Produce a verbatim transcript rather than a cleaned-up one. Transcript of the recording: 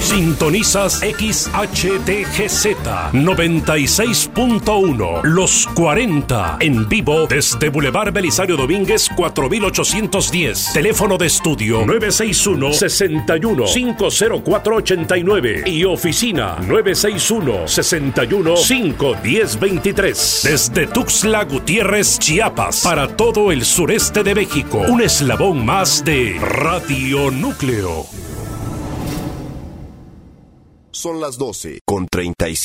Sintonizas X H T G Z noventa y seis punto uno, Los cuarenta, en vivo desde Boulevard Belisario Domínguez cuatro mil ochocientos diez. Teléfono de estudio nueve seis uno, seis uno, cinco cero cuatro ocho nueve y oficina nueve seis uno, seis uno, cinco uno cero dos tres. Desde Tuxtla Gutiérrez, Chiapas, para todo el sureste de México, un eslabón más de Radio Núcleo. Son las doce con treinta y siete.